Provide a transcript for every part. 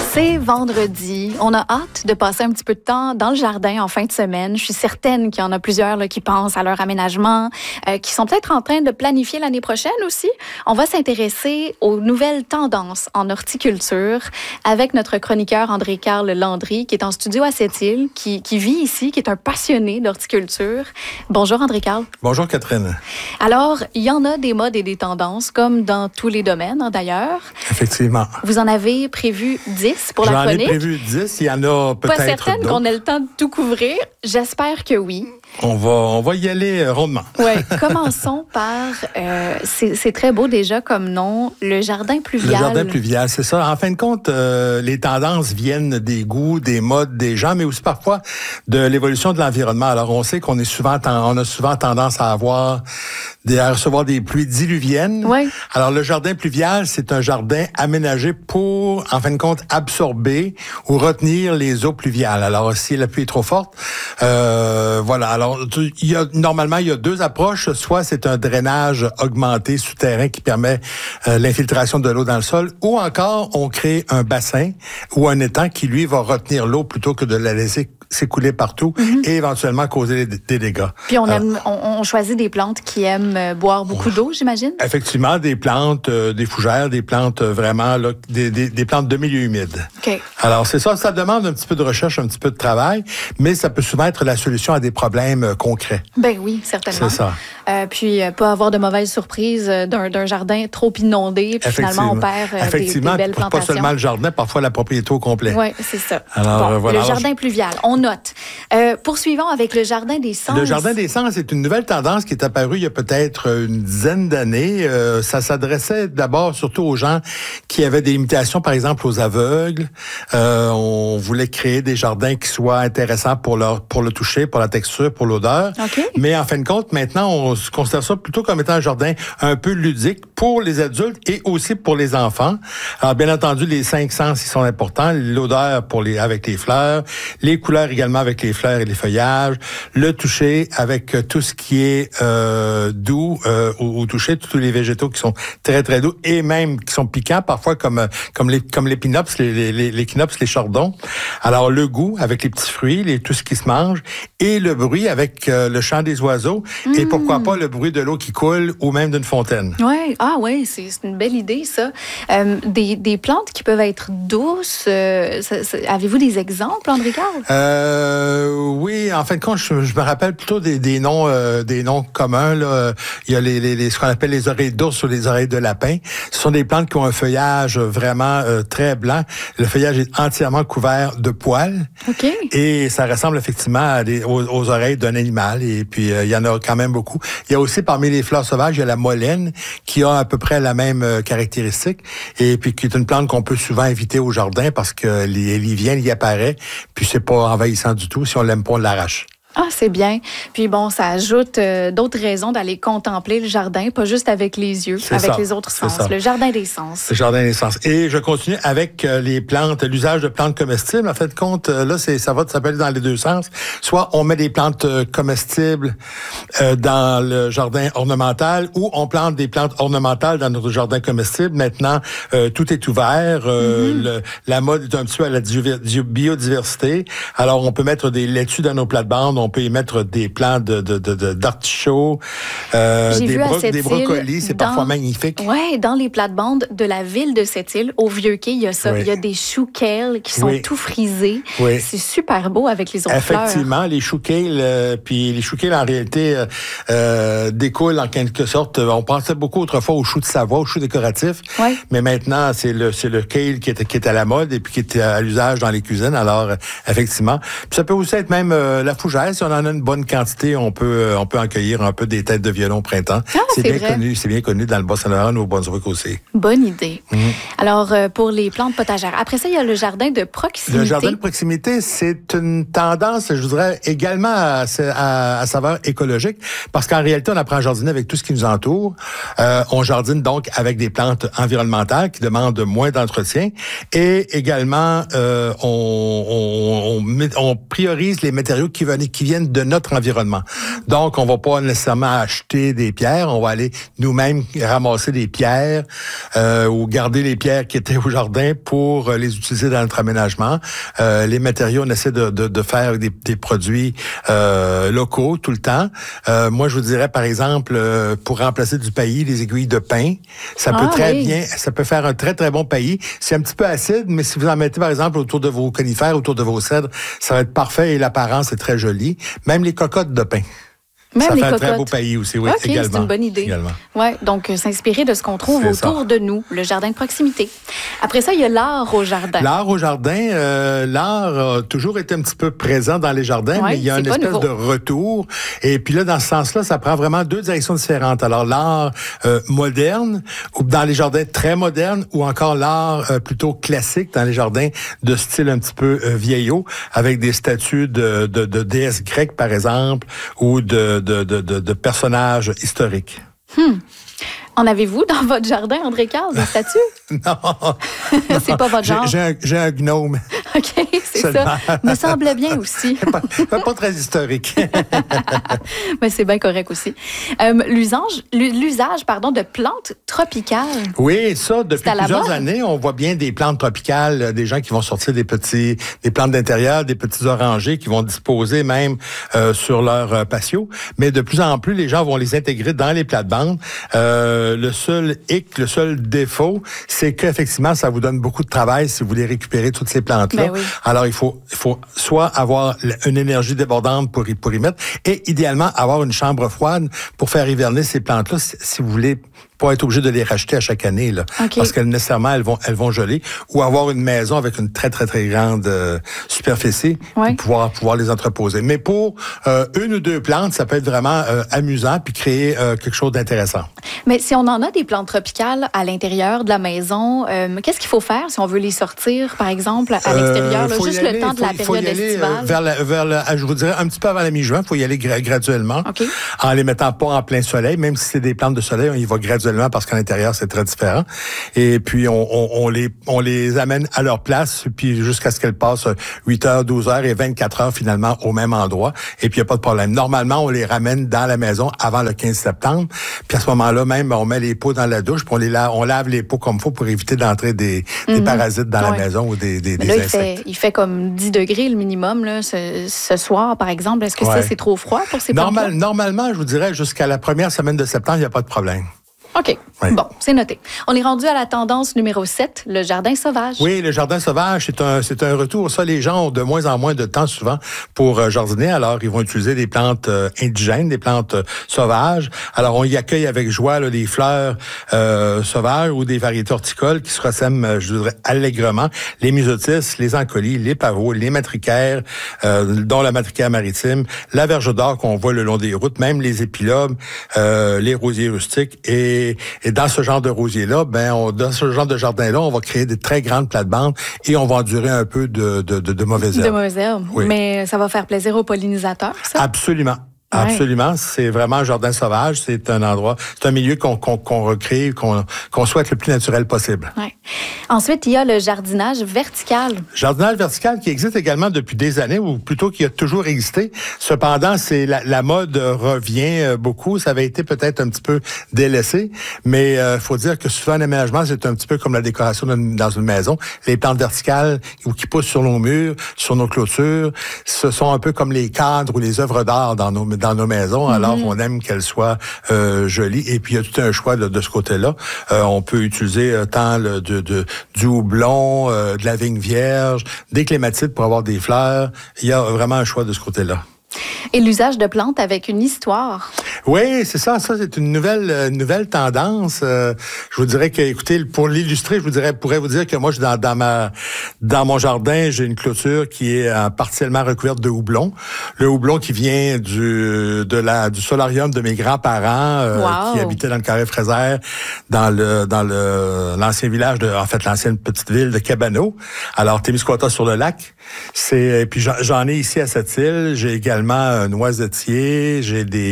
C'est vendredi. On a hâte de passer un petit peu de temps dans le jardin en fin de semaine. Je suis certaine qu'il y en a plusieurs là, qui pensent à leur aménagement, qui sont peut-être en train de planifier l'année prochaine aussi. On va s'intéresser aux nouvelles tendances en horticulture avec notre chroniqueur André-Carl Landry, qui est en studio à Sept-Îles, qui vit ici, qui est un passionné d'horticulture. Bonjour André-Carl. Bonjour Catherine. Alors, il y en a des modes et des tendances, comme dans tous les domaines d'ailleurs. Effectivement. Vous en avez prévu 10 pour la chronique? J'en ai prévu 10. Il y en a peut-être pas certaine d'autres. qu'on ait le temps de tout couvrir. J'espère que oui. On va y aller rondement. Oui. Commençons par, c'est très beau déjà comme nom, le jardin pluvial. Le jardin pluvial, c'est ça. En fin de compte, les tendances viennent des goûts, des modes des gens, mais aussi parfois de l'évolution de l'environnement. Alors, on sait qu'on a souvent tendance à recevoir des pluies diluviennes. Oui. Alors, le jardin pluvial, c'est un jardin aménagé pour, en fin de compte, absorber ou retenir les eaux pluviales. Alors, si la pluie est trop forte, voilà. Alors, normalement, il y a deux approches. Soit c'est un drainage augmenté souterrain qui permet l'infiltration de l'eau dans le sol, ou encore on crée un bassin ou un étang qui, lui, va retenir l'eau plutôt que de la laisser s'écouler partout et éventuellement causer des dégâts. Puis on choisit des plantes qui aiment boire beaucoup d'eau, j'imagine? Effectivement, des plantes, des fougères, des plantes vraiment, là, des plantes de milieu humide. OK. Alors, c'est ça, ça demande un petit peu de recherche, un petit peu de travail, mais ça peut souvent être la solution à des problèmes concrets. Ben oui, certainement. C'est ça. Puis, pas avoir de mauvaises surprises d'un jardin trop inondé, puis finalement, on perd des belles plantations. Pas seulement le jardin, parfois la propriété au complet. Oui, c'est ça. Alors, voilà. Le jardin pluvial, on note. Poursuivons avec le jardin des sens. Le jardin des sens est une nouvelle tendance qui est apparue il y a peut-être une dizaine d'années. Ça s'adressait d'abord surtout aux gens qui avaient des limitations, par exemple aux aveugles. On voulait créer des jardins qui soient intéressants pour le toucher, pour la texture, pour l'odeur. Okay. Mais en fin de compte, maintenant, on se considère ça plutôt comme étant un jardin un peu ludique pour les adultes et aussi pour les enfants. Alors, bien entendu, les 5 sens, ils sont importants. L'odeur avec les fleurs, les couleurs également avec les fleurs et les feuillages, le toucher avec tout ce qui est doux au toucher, tous les végétaux qui sont très, très doux et même qui sont piquants, parfois comme l'épinops, les quinops, les chardons. Alors, le goût avec les petits fruits, tout ce qui se mange et le bruit avec le chant des oiseaux et pourquoi pas le bruit de l'eau qui coule ou même d'une fontaine. Oui, c'est une belle idée, ça. Des plantes qui peuvent être douces, avez-vous des exemples, André-Carl? Oui, en fin de compte, je me rappelle plutôt des noms communs. Là. Il y a ce qu'on appelle les oreilles d'ours ou les oreilles de lapin. Ce sont des plantes qui ont un feuillage vraiment très blanc. Le feuillage est entièrement couvert de poils. OK. Et ça ressemble effectivement aux oreilles d'un animal. Et puis, il y en a quand même beaucoup. Il y a aussi, parmi les fleurs sauvages, il y a la molène qui a à peu près la même caractéristique. Et puis, qui est une plante qu'on peut souvent inviter au jardin parce qu'elle y vient, elle y apparaît. Puis, c'est pas envahissant du tout. Si on l'aime pas, on l'arrache. Ah, c'est bien. Puis bon, ça ajoute d'autres raisons d'aller contempler le jardin, pas juste avec les yeux, avec les autres sens. Le jardin des sens. Le jardin des sens. Et je continue avec les plantes, l'usage de plantes comestibles. En fait de compte, là, ça peut aller dans les deux sens. Soit on met des plantes comestibles dans le jardin ornemental, ou on plante des plantes ornementales dans notre jardin comestible. Maintenant, tout est ouvert. La mode est un petit peu à la biodiversité. Alors, on peut mettre des laitues dans nos plates-bandes. On peut y mettre des plants d'artichauts, des brocolis, c'est parfois magnifique. Oui, dans les plates-bandes de la ville de Sept-Îles, au Vieux-Quai, il y a ça. Oui. Il y a des choux kale qui sont tout frisés. Oui. C'est super beau avec les autres fleurs. Effectivement, les choux kale, puis les choux kale, en réalité, découlent en quelque sorte. On pensait beaucoup autrefois aux choux de Savoie, aux choux décoratifs. Oui. Mais maintenant, c'est le kale qui est à la mode et puis qui est à l'usage dans les cuisines. Alors, effectivement. Puis ça peut aussi être même la fougère. Si on en a une bonne quantité, on peut en cueillir un peu des têtes de violon au printemps. Ah, c'est bien connu dans le Bas-Saint-Laurent ou au Brunswick aussi. Bonne idée. Alors, pour les plantes potagères. Après ça, il y a le jardin de proximité. Le jardin de proximité, c'est une tendance, je voudrais, également à saveur écologique, parce qu'en réalité, on apprend à jardiner avec tout ce qui nous entoure. On jardine donc avec des plantes environnementales qui demandent moins d'entretien et également, on priorise les matériaux qui qui viennent de notre environnement. Donc, on va pas nécessairement acheter des pierres, on va aller nous-mêmes ramasser des pierres ou garder les pierres qui étaient au jardin pour les utiliser dans notre aménagement. Les matériaux, on essaie de faire des produits locaux tout le temps. Moi, je vous dirais, par exemple, pour remplacer du paillis, les aiguilles de pin, ça peut bien, ça peut faire un très, très bon paillis. C'est un petit peu acide, mais si vous en mettez, par exemple, autour de vos conifères, autour de vos cèdres, ça va être parfait et l'apparence est très jolie. Même les cocottes de pin. Même ça les fait un cocottes. très beau paillis aussi, oui, OK, également. c'est une bonne idée. Ouais, donc s'inspirer de ce qu'on trouve autour de nous, le jardin de proximité. Après ça, il y a l'art au jardin. L'art au jardin, l'art a toujours été un petit peu présent dans les jardins, mais il y a une espèce de retour. Et puis là, dans ce sens-là, ça prend vraiment deux directions différentes. Alors, l'art moderne, ou dans les jardins très modernes, ou encore l'art plutôt classique dans les jardins de style un petit peu vieillot, avec des statues de déesses grecques, par exemple, ou de personnages historiques. En avez-vous dans votre jardin, André Carl, des statues? Non. C'est pas votre genre? J'ai un gnome. OK, c'est ça. Me semble bien aussi. pas très historique. Mais c'est bien correct aussi. L'usage, de plantes tropicales. Oui, ça, depuis plusieurs années, on voit bien des plantes tropicales, des gens qui vont sortir des plantes d'intérieur, des petits orangers qui vont disposer même sur leur patio. Mais de plus en plus, les gens vont les intégrer dans les plates-bandes. Le seul défaut, c'est qu'effectivement, ça vous donne beaucoup de travail si vous voulez récupérer toutes ces plantes-là. Ben oui. Alors, il faut soit avoir une énergie débordante pour y mettre, et idéalement, avoir une chambre froide pour faire hiverner ces plantes-là, si vous voulez pas être obligé de les racheter à chaque année, là. Okay. Parce que nécessairement, elles vont geler. Ou avoir une maison avec une très, très, très grande superficie pour pouvoir les entreposer. Mais pour une ou deux plantes, ça peut être vraiment amusant puis créer quelque chose d'intéressant. Mais si on en a des plantes tropicales à l'intérieur de la maison, qu'est-ce qu'il faut faire si on veut les sortir, par exemple, à l'extérieur, juste le temps de la période estivale? Je vous dirais un petit peu avant la mi-juin, il faut y aller graduellement, en les mettant pas en plein soleil, même si c'est des plantes de soleil, on y va graduellement parce qu'à l'intérieur, c'est très différent. Et puis, on les amène à leur place, puis jusqu'à ce qu'elles passent 8 heures, 12 heures et 24 heures finalement au même endroit. Et puis, il n'y a pas de problème. Normalement, on les ramène dans la maison avant le 15 septembre. Puis à ce moment-là, même, on met les pots dans la douche, puis on lave les pots comme il faut pour éviter d'entrer des parasites dans la maison ou des insectes. Il fait comme 10 degrés le minimum là, ce soir, par exemple. Est-ce que c'est trop froid pour ces plantes-là? Normalement, je vous dirais, jusqu'à la première semaine de septembre, il n'y a pas de problème. OK. Oui. Bon, c'est noté. On est rendu à la tendance numéro 7, le jardin sauvage. Oui, le jardin sauvage, c'est un retour. Ça, les gens ont de moins en moins de temps souvent pour jardiner. Alors, ils vont utiliser des plantes indigènes, des plantes sauvages. Alors, on y accueille avec joie là, des fleurs sauvages ou des variétés horticoles qui se ressèment, je dirais, allègrement. Les myosotis, les ancolis, les pavots, les matricaires, dont la matricaire maritime, la verge d'or qu'on voit le long des routes, même les épilobes, les rosiers rustiques et dans ce genre de rosier-là, dans ce genre de jardin-là, on va créer des très grandes plates-bandes et on va endurer un peu de mauvaises herbes. De mauvaises herbes. Oui. Mais ça va faire plaisir aux pollinisateurs, ça? Absolument. Absolument, c'est vraiment un jardin sauvage, c'est un endroit, c'est un milieu qu'on recrée, qu'on souhaite le plus naturel possible. Ouais. Ensuite, il y a le jardinage vertical. Jardinage vertical qui existe également depuis des années, ou plutôt qui a toujours existé. Cependant, la mode revient beaucoup. Ça avait été peut-être un petit peu délaissé, mais faut dire que souvent l'aménagement, c'est un petit peu comme la décoration dans une maison. Les plantes verticales qui poussent sur nos murs, sur nos clôtures, ce sont un peu comme les cadres ou les œuvres d'art dans nos maisons. Alors, on aime qu'elles soient jolies. Et puis, il y a tout un choix de ce côté-là. On peut utiliser tant du houblon, de la vigne vierge, des clématites pour avoir des fleurs. Il y a vraiment un choix de ce côté-là. Et l'usage de plantes avec une histoire. Oui, c'est ça. Ça, c'est une nouvelle tendance. Je vous dirais que, écoutez, pour l'illustrer, pourrais vous dire que moi, dans mon jardin, j'ai une clôture qui est partiellement recouverte de houblon. Le houblon qui vient du solarium de mes grands-parents, qui habitaient dans le Carré Fraisère, dans l'ancien village l'ancienne petite ville de Cabano. Alors, Témiscouata sur le lac. Puis j'en ai ici à cette île. J'ai également un noisetier, j'ai des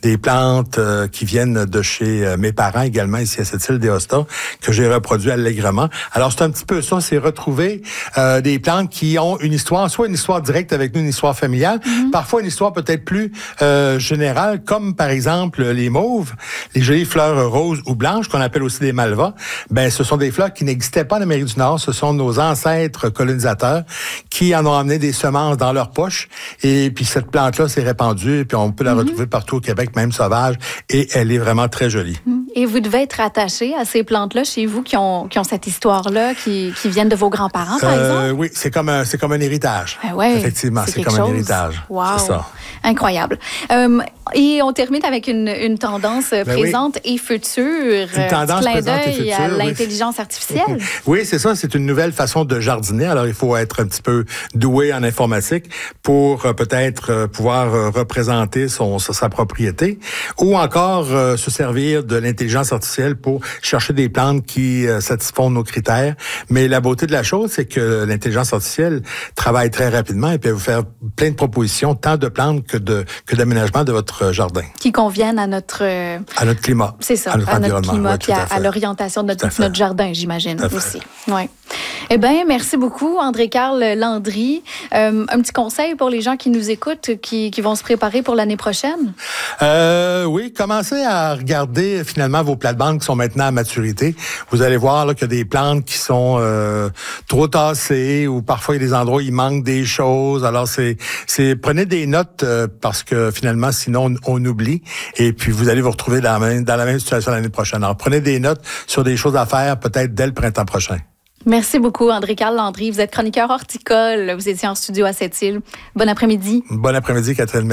des plantes qui viennent de chez mes parents également, ici à cette île d'Aosta, que j'ai reproduit allègrement. Alors, c'est un petit peu ça, c'est retrouver des plantes qui ont une histoire, soit une histoire directe avec nous, une histoire familiale, parfois une histoire peut-être plus générale, comme par exemple les mauves, les jolies fleurs roses ou blanches, qu'on appelle aussi des malvas. Ben, ce sont des fleurs qui n'existaient pas en Amérique du Nord. Ce sont nos ancêtres colonisateurs qui en ont amené des semences dans leur poche. Et puis, cette plante-là s'est répandue, et puis on peut la retrouver partout au Québec, même sauvage, et elle est vraiment très jolie. Et vous devez être attaché à ces plantes-là chez vous qui ont cette histoire-là, qui viennent de vos grands-parents, par exemple? Oui, c'est comme un héritage. Ouais, effectivement, c'est comme un héritage. Wow. C'est ça. Incroyable. Et on termine avec une tendance présente et future. Une tendance clin présente et d'œil future, à l'intelligence artificielle. Oui, c'est ça. C'est une nouvelle façon de jardiner. Alors, il faut être un petit peu doué en informatique pour peut-être pouvoir représenter sa propriété, ou encore se servir de l'intelligence artificielle pour chercher des plantes qui satisfont nos critères. Mais la beauté de la chose, c'est que l'intelligence artificielle travaille très rapidement et peut vous faire plein de propositions, tant de plantes que d'aménagement de votre jardin. Qui conviennent à notre climat. C'est ça, à notre climat, oui, puis à l'orientation de notre jardin, j'imagine aussi. Ouais. Eh bien, merci beaucoup, André-Carl Landry. Un petit conseil pour les gens qui nous écoutent, qui vont se préparer pour l'année prochaine? Oui, commencez à regarder finalement vos plates-bandes qui sont maintenant à maturité. Vous allez voir là, qu'il y a des plantes qui sont trop tassées, ou parfois il y a des endroits où il manque des choses. Alors, prenez des notes parce que finalement, sinon, on oublie. Et puis, vous allez vous retrouver dans la même situation l'année prochaine. Alors, prenez des notes sur des choses à faire peut-être dès le printemps prochain. Merci beaucoup, André-Carl Landry. Vous êtes chroniqueur horticole. Vous étiez en studio à Sept-Îles. Bon après-midi. Bon après-midi, Catherine.